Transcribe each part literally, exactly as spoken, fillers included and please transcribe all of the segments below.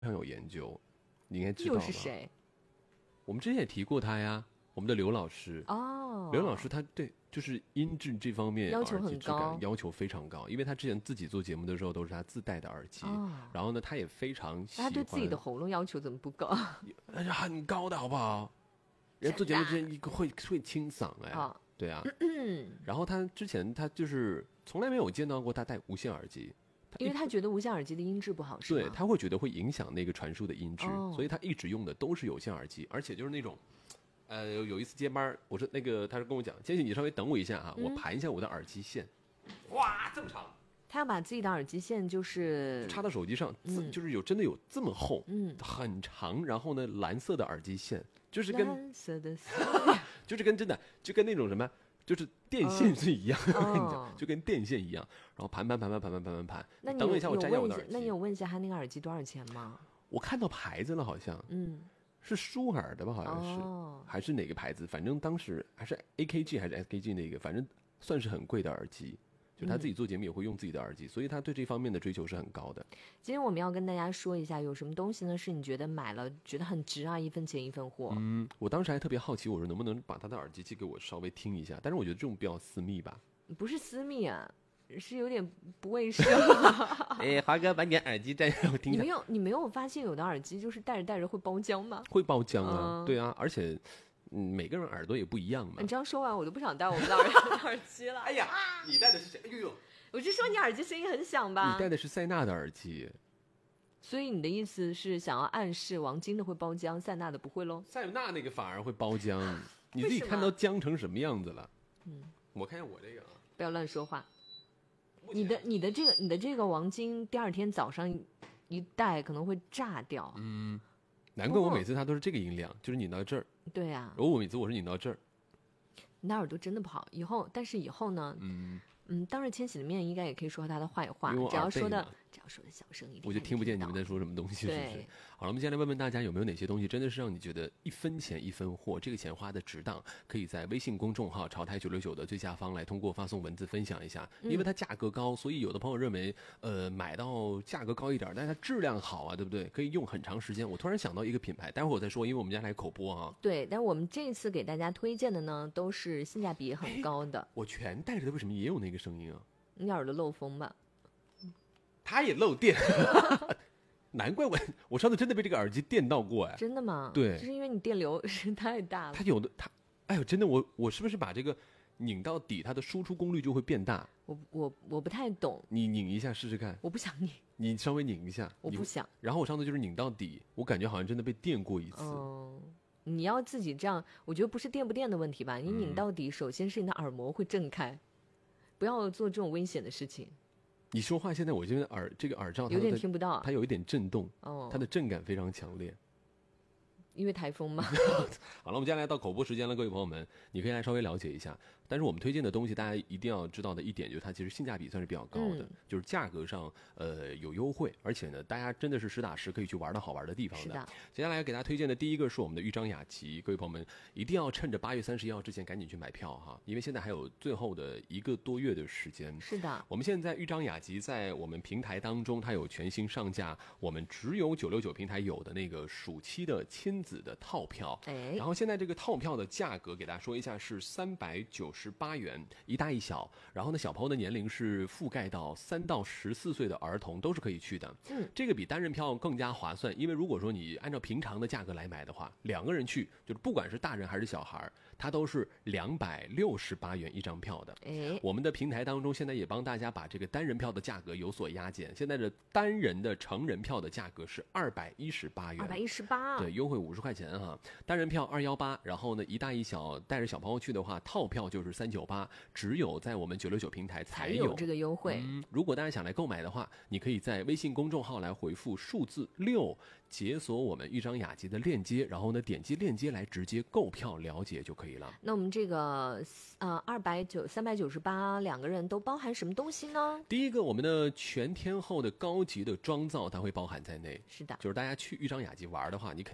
常有研究，你应该知道吧？ 又是谁？ 我们之前也提过他呀，我们的刘老师。 哦， 刘老师他对就是音质这方面要求耳机质感很高要求非常高，因为他之前自己做节目的时候都是他自带的耳机， 哦、 然后呢，他也非常喜他欢。 对自己的喉咙要求怎么不高？ 哎呀，很高的好不好？人家做节目之前一个会会清嗓哎， 哦、 对啊。然后他之前他就是从来没有见到过他戴无线耳机。 因为他觉得无线耳机的音质不好，是吗？ 对，他会觉得会影响那个传输的音质， 哦、 所以他一直用的都是有线耳机，而且就是那种，呃，有一次接班，我说那个，他是跟我讲，千玺你稍微等我一下哈，嗯、我盘一下我的耳机线，哇，这么长。 他要把自己的耳机线就是插到手机上， 嗯、 就是有真的有这么厚， 嗯， 很长，然后呢，蓝色的耳机线，就是跟蓝色的就是跟真的就跟那种什么。就是电线是一样， 哦、 就跟电线一样，然后盘盘盘盘盘盘盘盘盘。 那你等我一下，我摘下我的耳机。 那你有问一下他那个耳机多少钱吗？ 我看到牌子了，好像， 嗯， 是舒尔的吧？好像是， 哦、 还是哪个牌子？反正当时还是 A K G 还是 S K G 那个，反正算是很贵的耳机。就他自己做节目也会用自己的耳机，嗯、所以他对这方面的追求是很高的。 今天我们要跟大家说一下，有什么东西呢？是你觉得买了觉得很值啊，一分钱一分货。 嗯，我当时还特别好奇，我说能不能把他的耳机寄给我稍微听一下？但是我觉得这种比较私密吧。 不是私密啊，是有点不卫生。 哎，华哥，把你的耳机摘让我听一下。 你没有，你没有发现有的耳机就是戴着戴着会包浆吗？ 会包浆啊， 嗯、 对啊，而且。嗯，每个人耳朵也不一样嘛。 你这样说完，我都不想戴我们的耳耳机了。 哎呀，你戴的是谁？哎呦呦！ 我是说你耳机声音很响吧？ 你戴的是塞纳的耳机， 所以你的意思是想要暗示王晶的会包浆，塞纳的不会喽？ 塞纳那个反而会包浆，你自己看到浆成什么样子了？嗯，我看一下我这个啊， 不要乱说话。你的你的这个你的这个王晶，第二天早上一戴可能会炸掉。 嗯。难怪我每次它都是这个音量，就是拧到这儿。 对呀、啊， 我每次我是拧到这儿。 你的耳朵真的不好，以后但是以后呢？嗯嗯，当着千玺的面应该也可以说他的坏话，只要说的只要说的小声一点， 我就听不见你们在说什么东西，是不是？好了，我们接下来问问大家有没有哪些东西真的是让你觉得一分钱一分货，这个钱花的值当？可以在微信公众号潮台九六九的最下方来通过发送文字分享一下，因为它价格高，所以有的朋友认为，呃，买到价格高一点，但是它质量好啊，对不对？可以用很长时间。我突然想到一个品牌，待会儿我再说，因为我们家来口播啊。 对，但是我们这次给大家推荐的呢，都是性价比很高的。 我全带着的，为什么也有那个声音啊？ 你耳朵漏风吧？ 它也漏电。难怪我我上次真的被这个耳机电到过哎！ 真的吗？ 对， 就是因为你电流是太大了。 它有的它，哎呦，真的我我是不是把这个拧到底，它的输出功率就会变大？ 我我我不太懂。 你拧一下试试看。 我不想拧。 你稍微拧一下。 我不想。 然后我上次就是拧到底，我感觉好像真的被电过一次。 哦，你要自己这样，我觉得不是电不电的问题吧？你拧到底，嗯、首先是你的耳膜会震开，不要做这种危险的事情。 你说话现在我这边耳这个耳罩它有点听不到， 它有一点震动， 哦， 它的震感非常强烈。 因为台风嘛。 好了，我们接下来到口播时间了，各位朋友们，你可以来稍微了解一下。但是我们推荐的东西，大家一定要知道的一点就是它其实性价比算是比较高的，嗯、就是价格上呃有优惠，而且呢，大家真的是实打实可以去玩到好玩的地方的。 是的。 接下来给大家推荐的第一个是我们的豫章雅集，各位朋友们一定要趁着八月三十一号之前赶紧去买票哈，因为现在还有最后的一个多月的时间。 是的。 我们现在豫章雅集在我们平台当中，它有全新上架，我们只有九六九平台有的那个暑期的亲子的套票。 哎。 然后现在这个套票的价格给大家说一下是三百九十八元。一大一小，然后呢，小朋友的年龄是覆盖到三到十四岁的儿童都是可以去的。 嗯， 这个比单人票更加划算，因为如果说你按照平常的价格来买的话，两个人去就是不管是大人还是小孩，它都是两百六十八元一张票的。 哎， 我们的平台当中现在也帮大家把这个单人票的价格有所压减，现在的单人的成人票的价格是二百一十八元， 二百一十八， 对，优惠五十块钱哈。单人票二一八，然后呢一大一小带着小朋友去的话，套票就是三九八。只有在我们九六九平台才有, 才有这个优惠、 嗯。如果大家想来购买的话，你可以在微信公众号来回复数字六，解锁我们豫章雅集的链接，然后呢点击链接来直接购票了解就可以了。 那我们这个呃二百九三百九十八两个人都包含什么东西呢？ 第一个，我们的全天候的高级的妆造它会包含在内。 是的， 就是大家去豫章雅集玩的话，你肯定要换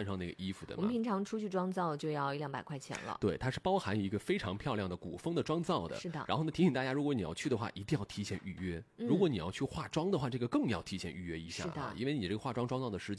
换上那个衣服的嘛。 我们平常出去妆造就要一两百块钱了。 对，它是包含一个非常漂亮的古风的妆造的。 是的。 然后呢，提醒大家，如果你要去的话，一定要提前预约。 嗯、 如果你要去化妆的话，这个更要提前预约一下啊， 是的， 因为你这个化妆妆造的时间